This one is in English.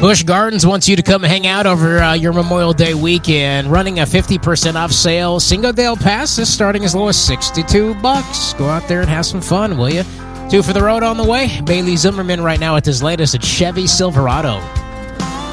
Busch Gardens wants you to come hang out over your Memorial Day weekend, running a 50% off sale. Cinco de Pass is starting as low as $62. Go out there and have some fun, will you? 2 for the road on the way. Bailey Zimmerman right now with his latest at Chevy Silverado.